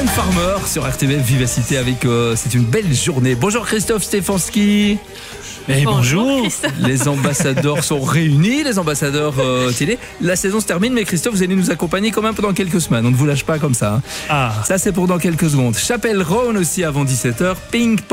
Mylène Farmer sur RTBF Vivacité avec c'est une belle journée. Bonjour Christophe Stefanski. Et bonjour. Les ambassadeurs sont réunis, les ambassadeurs télé. La saison se termine, mais Christophe, vous allez nous accompagner quand même pendant quelques semaines. On ne vous lâche pas comme ça. Ah. Ça, c'est pour dans quelques secondes. Chapelle Roan aussi avant 17h. Pink